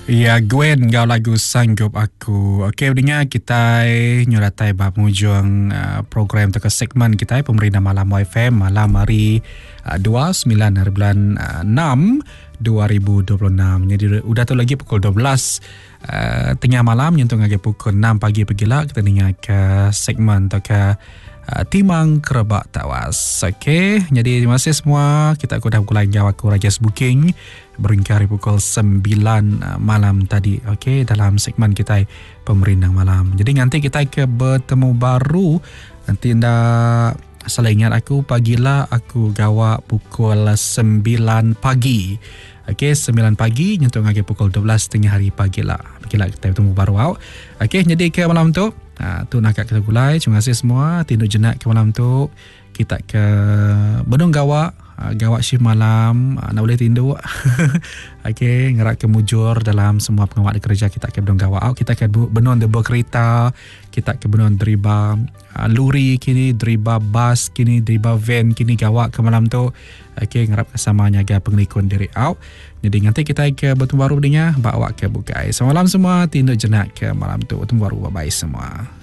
Ya, Gwen gau lagu Sanggup Aku. Okey, berdenya kita nyuratai bab mujung program atau segmen kita Pemerintah Malam FM malam hari 29 hari bulan 6 2026. Jadi udah tu lagi pukul 12 tengah malam nyentuh lagi pukul 6 pagi pergilah kita dengar ke segmen atau ke Timang Kerebak Tawas. Okey, jadi terima kasih semua. Kita dah pukul lain jawab aku Rajas Booking beringkari pukul 9 malam tadi. Okey, dalam segmen kita Pemerintah Malam. Jadi nanti kita ke bertemu baru. Nanti anda salah ingat aku pagilah aku gawak pukul 9 pagi. Okey, 9 pagi nyentuh lagi pukul 12 tengah hari pagilah. Pagilah kita bertemu baru. Okey, jadi ke malam tu tu nak kita gulai. Terima kasih semua. Tindu jenak ke malam tu. Kita ke Benung Gawak. Gawak shift malam. Nak boleh tindu. Okey, ngerak ke mujur dalam semua pengawal di kerja. Kita ke Benung Gawak. Kita ke Benung Debo Kereta. Kita ke Benung Deriba Luri kini. Deriba bas kini. Deriba van kini gawak ke malam tu. Okey, ngerap kesamanya agak pengikut diri out. Jadi nanti kita ke bertemu baru dengan bawa ke bukai. Selamat malam semua. Tindu jenak ke malam tu. Bertemu baru. Bye-bye semua.